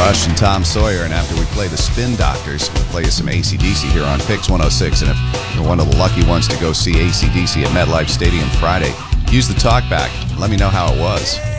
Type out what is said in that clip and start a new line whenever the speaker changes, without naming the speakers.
Rush and Tom Sawyer, and after we play the Spin Doctors, we'll play you some AC/DC here on Pix 106. And if you're one of the lucky ones to go see AC/DC at MetLife Stadium Friday, use the talkback. Let me know how it was.